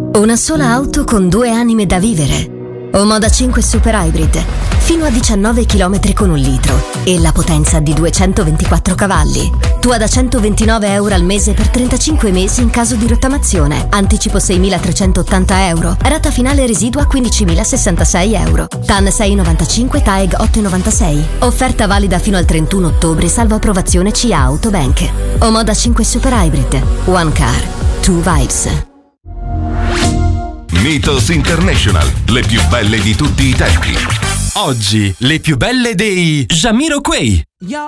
Una sola auto con 2 anime da vivere. Omoda 5 Super Hybrid, fino a 19 km con 1 litro e la potenza di 224 cavalli. Tua da €129 al mese per 35 mesi in caso di rottamazione. Anticipo €6.380. Rata finale residua €15.066. TAN 6,95, TAEG 8,96. Offerta valida fino al 31 ottobre, salvo approvazione CA Autobank. Omoda 5 Super Hybrid. One car, two vibes. Mythos International, le più belle di tutti i tempi. Oggi le più belle dei Jamiroquai.